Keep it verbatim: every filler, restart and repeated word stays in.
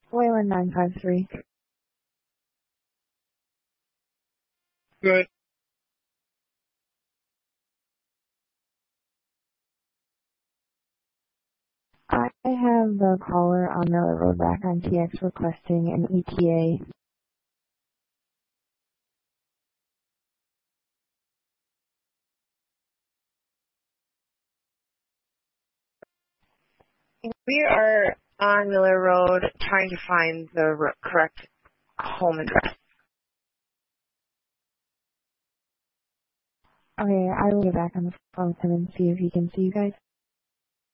Wayland nine five three. Good. I have the caller on Miller Road back on T X requesting an E T A. We are on Miller Road trying to find the r- correct home address. Okay, I will get back on the phone with him and see if he can see you guys.